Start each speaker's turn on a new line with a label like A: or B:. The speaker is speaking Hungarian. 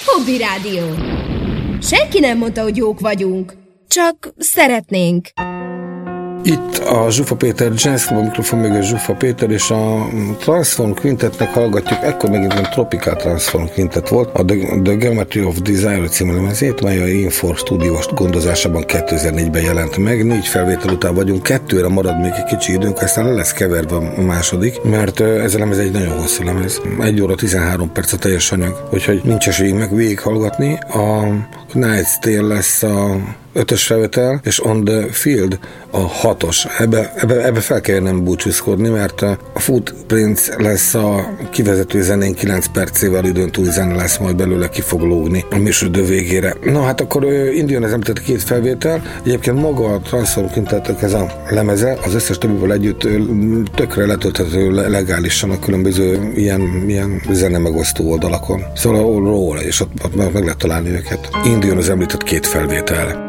A: Hobby Rádió. Senki nem mondta, hogy jók vagyunk. Csak szeretnénk.
B: Itt a Zsufa Péter Jazz Club, a mikrofon mögött Zsufa Péter, és a Transform Quintetnek hallgatjuk, ekkor megint a Tropical Transform Quintet volt, a The Geometry of Desire című lemezét, mely a Infor stúdiós gondozásában 2004-ben jelent meg. 4 felvétel után vagyunk, 2-re marad még egy kicsi időnk, aztán le lesz keverve a második, mert ez a lemez egy nagyon hosszú lemez. 1 óra 13 perc a teljes anyag, úgyhogy nincs esély meg végighallgatni. A Night's Tale lesz a 5-ös felvétel, és On the Field a 6-os. Ebbe fel kell nem búcsúzkodni, mert a Footprints lesz a kivezető zenén, 9 percével időn túli zene lesz majd belőle, ki fog lógni a műsoridő végére. Na hát akkor induljon az említett 2 felvétel. Egyébként maga a Transform Quintetnek ez a lemeze, az összes többivel együtt tökre letölthető legálisan a különböző ilyen zene megosztó oldalakon. Szóval róla, és ott meg lehet találni őket. Induljon az említett 2 felvétel.